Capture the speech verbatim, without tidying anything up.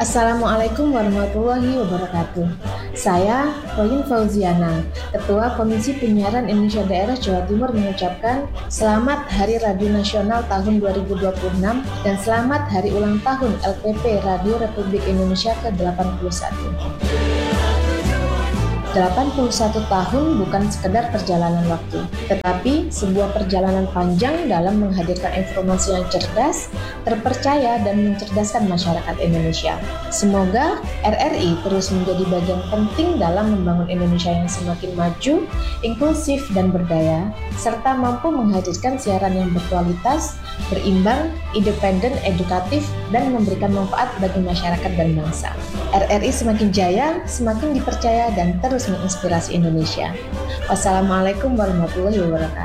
Assalamualaikum warahmatullahi wabarakatuh. Saya Royin Fauziana, Ketua Komisi Penyiaran Indonesia Daerah Jawa Timur mengucapkan Selamat Hari Radio Nasional tahun dua ribu dua puluh enam dan selamat Hari Ulang Tahun L P P Radio Republik Indonesia ke delapan puluh satu. delapan puluh satu tahun bukan sekedar perjalanan waktu, tetapi sebuah perjalanan panjang dalam menghadirkan informasi yang cerdas, terpercaya, dan mencerdaskan masyarakat Indonesia. Semoga R R I terus menjadi bagian penting dalam membangun Indonesia yang semakin maju, inklusif, dan berdaya, serta mampu menghadirkan siaran yang berkualitas, berimbang, independen, edukatif, dan memberikan manfaat bagi masyarakat dan bangsa. R R I semakin jaya, semakin dipercaya, dan terus menginspirasi Indonesia. Wassalamualaikum warahmatullahi wabarakatuh.